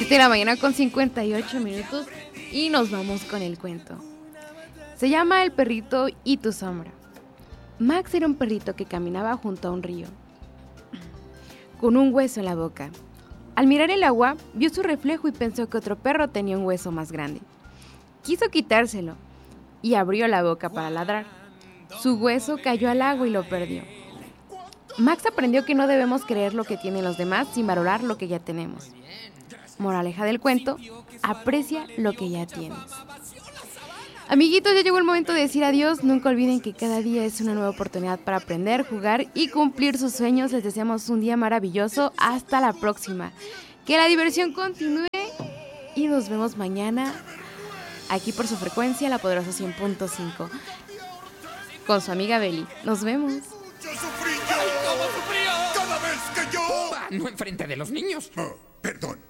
7 de la mañana con 58 minutos y nos vamos con el cuento. Se llama El perrito y tu sombra. Max era un perrito que caminaba junto a un río, con un hueso en la boca. Al mirar el agua, vio su reflejo y pensó que otro perro tenía un hueso más grande. Quiso quitárselo y abrió la boca para ladrar. Su hueso cayó al agua y lo perdió. Max aprendió que no debemos creer lo que tienen los demás sin valorar lo que ya tenemos. Moraleja del cuento, aprecia lo que ya tienes. Amiguitos, ya llegó el momento de decir adiós. Nunca olviden que cada día es una nueva oportunidad para aprender, jugar y cumplir sus sueños. Les deseamos un día maravilloso. Hasta la próxima. Que la diversión continúe y nos vemos mañana aquí por su frecuencia, La Poderosa 100.5, con su amiga Beli. Nos vemos. Yo sufrí yo. ¡Ay, cómo sufrió! Cada vez que yo... No enfrente de los niños. Perdón.